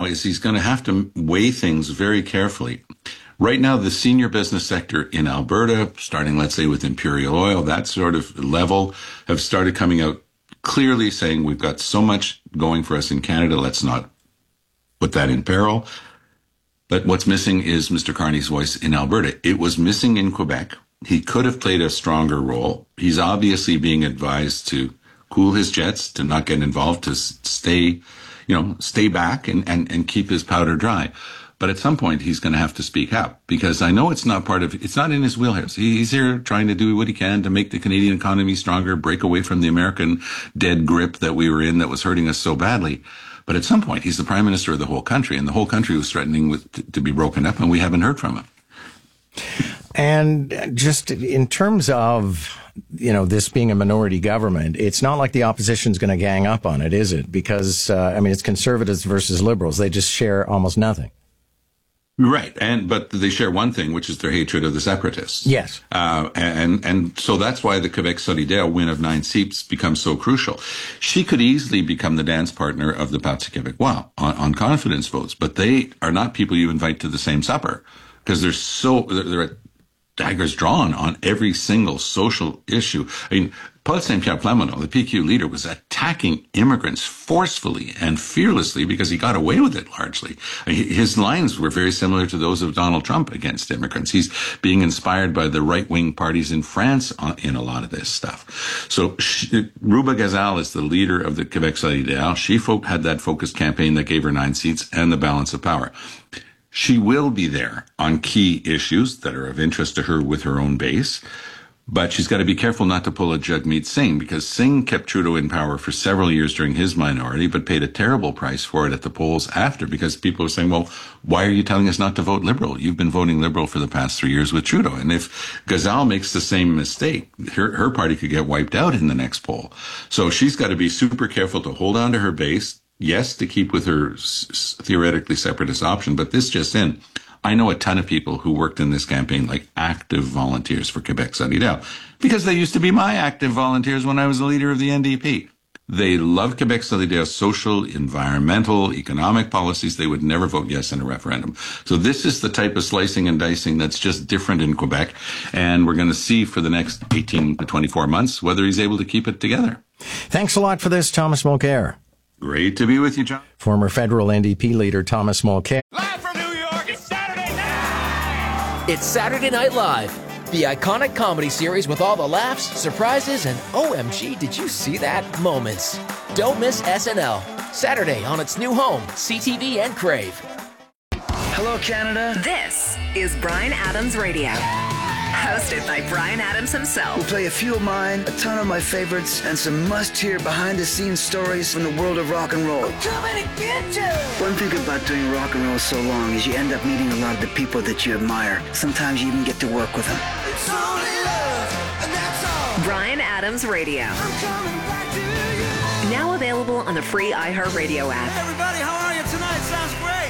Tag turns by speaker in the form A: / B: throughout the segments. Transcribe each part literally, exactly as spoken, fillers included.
A: is he's going to have to weigh things very carefully. Right now, the senior business sector in Alberta, starting, let's say, with Imperial Oil, that sort of level, have started coming out clearly saying we've got so much going for us in Canada, let's not put that in peril. But what's missing is Mister Carney's voice in Alberta. It was missing in Quebec. He could have played a stronger role. He's obviously being advised to cool his jets, to not get involved, to stay, you know, stay back and, and, and keep his powder dry. But at some point, he's going to have to speak up, because I know it's not part of, it's not in his wheelhouse. He's here trying to do what he can to make the Canadian economy stronger, break away from the American dead grip that we were in that was hurting us so badly. But at some point, he's the prime minister of the whole country, and the whole country was threatening with, to, to be broken up, and we haven't heard from him.
B: And just in terms of, you know, this being a minority government, it's not like the opposition's going to gang up on it, is it? Because, uh, I mean, it's conservatives versus liberals. They just share almost nothing.
A: Right, and but they share one thing, which is their hatred of the separatists.
B: Yes,
A: uh, and and so that's why the Quebec Solidaire win of nine seats becomes so crucial. She could easily become the dance partner of the Parti Québécois on, on confidence votes, but they are not people you invite to the same supper, because they're so they're, they're at daggers drawn on every single social issue. I mean, Paul Saint-Pierre Plamondon, the P Q leader, was attacking immigrants forcefully and fearlessly because he got away with it largely. His lines were very similar to those of Donald Trump against immigrants. He's being inspired by the right-wing parties in France in a lot of this stuff. So she, Rouba Gazal is the leader of the Quebec Solidaire. She fo- had that focused campaign that gave her nine seats and the balance of power. She will be there on key issues that are of interest to her with her own base, but she's got to be careful not to pull a Jagmeet Singh, because Singh kept Trudeau in power for several years during his minority, but paid a terrible price for it at the polls after, because people were saying, well, why are you telling us not to vote Liberal? You've been voting Liberal for the past three years with Trudeau. And if Gazal makes the same mistake, her, her party could get wiped out in the next poll. So she's got to be super careful to hold on to her base. Yes, to keep with her s- theoretically separatist option, but this just in. I know a ton of people who worked in this campaign like active volunteers for Quebec Solidaire, because they used to be my active volunteers when I was the leader of the N D P. They love Quebec Solidaire's social, environmental, economic policies. They would never vote yes in a referendum. So this is the type of slicing and dicing that's just different in Quebec, and we're going to see for the next eighteen to twenty-four months whether he's able to keep it together.
B: Thanks a lot for this, Thomas Mulcair.
A: Great to be with you, John.
B: Former federal N D P leader Thomas Mulcair.
C: Live from New York, it's Saturday night!
D: It's Saturday Night Live, the iconic comedy series with all the laughs, surprises, and O M G, did you see that moments. Don't miss S N L, Saturday on its new home, C T V and Crave.
E: Hello, Canada.
F: This is Bryan Adams Radio. Hosted by Bryan Adams himself.
E: We'll play a few of mine, a ton of my favorites, and some must-hear behind-the-scenes stories from the world of rock and roll. I'm coming to get you! One thing about doing rock and roll so long is you end up meeting a lot of the people that you admire. Sometimes you even get to work with them. It's only love, and that's all.
F: Bryan Adams Radio.
E: I'm coming back to you.
F: Now available on the free iHeartRadio app.
E: Hey everybody, how are you tonight? Sounds great.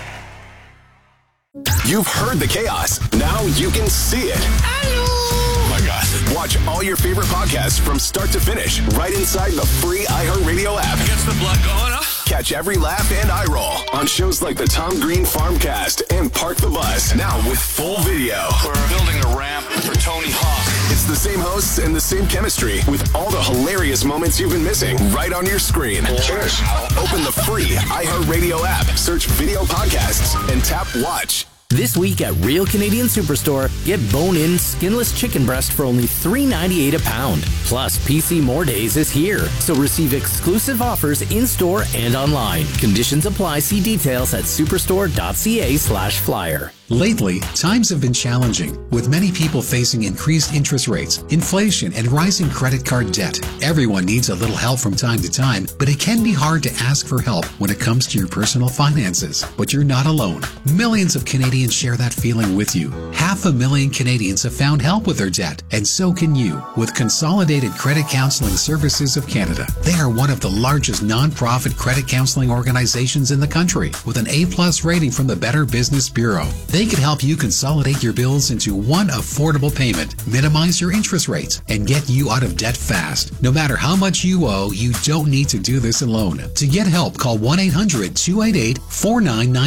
G: You've heard the chaos. Now you can see it. Oh my God. Watch all your favorite podcasts from start to finish right inside the free iHeartRadio app.
C: Gets the blood going, huh?
G: Catch every laugh and eye roll on shows like the Tom Green Farmcast and Park the Bus. Now with full video.
C: We're building a ramp for Tony Hawk.
G: It's the same hosts and the same chemistry with all the hilarious moments you've been missing right on your screen.
C: Cheers.
G: Open the free iHeartRadio app, search video podcasts, and tap watch.
D: This week at Real Canadian Superstore, get bone-in, skinless chicken breast for only three ninety-eight a pound. Plus, P C More Days is here, so receive exclusive offers in-store and online. Conditions apply. See details at superstore.ca slash flyer.
H: Lately, times have been challenging, with many people facing increased interest rates, inflation, and rising credit card debt. Everyone needs a little help from time to time, but it can be hard to ask for help when it comes to your personal finances. But you're not alone. Millions of Canadians share that feeling with you. Half a million Canadians have found help with their debt, and so can you, with Consolidated Credit Counseling Services of Canada. They are one of the largest non-profit credit counseling organizations in the country, with an A-plus rating from the Better Business Bureau. They can help you consolidate your bills into one affordable payment, minimize your interest rates, and get you out of debt fast. No matter how much you owe, you don't need to do this alone. To get help, call one eight hundred two eight eight four nine nine